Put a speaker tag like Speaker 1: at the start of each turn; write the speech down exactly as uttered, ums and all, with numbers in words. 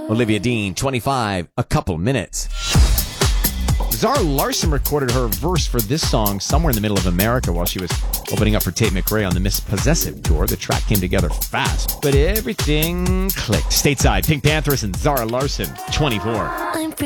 Speaker 1: Olivia Dean, twenty-five, A Couple Minutes. Zara Larsson recorded her verse for this song somewhere in the middle of America while she was opening up for Tate McRae on the Miss Possessive tour. The track came together fast, but everything clicked. Stateside, Pink Panthers and Zara Larsson, twenty-four.